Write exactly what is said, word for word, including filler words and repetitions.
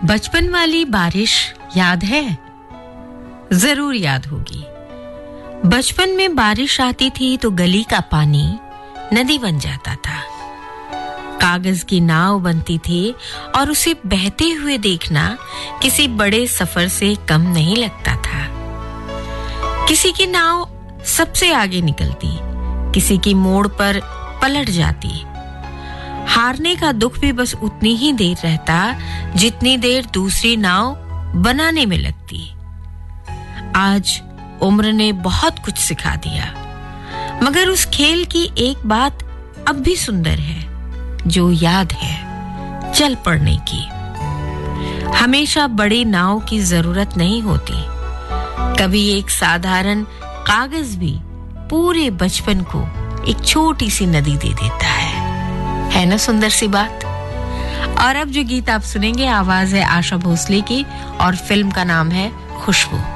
बचपन वाली बारिश याद है? जरूर याद होगी। बचपन में बारिश आती थी तो गली का पानी नदी बन जाता था। कागज की नाव बनती थी और उसे बहते हुए देखना किसी बड़े सफर से कम नहीं लगता था। किसी की नाव सबसे आगे निकलती, किसी की मोड़ पर पलट जाती। हारने का दुख भी बस उतनी ही देर रहता जितनी देर दूसरी नाव बनाने में लगती। आज उम्र ने बहुत कुछ सिखा दिया, मगर उस खेल की एक बात अब भी सुंदर है जो याद है चल पड़ने की। हमेशा बड़ी नाव की जरूरत नहीं होती, कभी एक साधारण कागज भी पूरे बचपन को एक छोटी सी नदी दे देता है। है ना सुंदर सी बात? और अब जो गीत आप सुनेंगे आवाज है आशा भोसले की और फिल्म का नाम है खुशबू।